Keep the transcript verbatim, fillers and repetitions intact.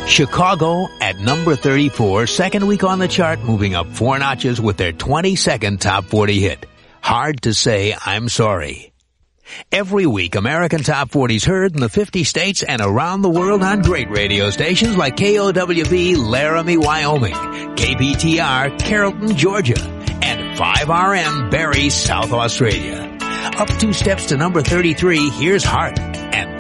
Chicago at number thirty-four, second week on the chart, moving up four notches with their twenty-second top forty hit. Hard to Say I'm Sorry. Every week, American Top forty is heard in the fifty states and around the world on great radio stations like K O W B, Laramie, Wyoming, K B T R, Carrollton, Georgia, and five R M, Barrie, South Australia. Up two steps to number thirty-three, here's Heart.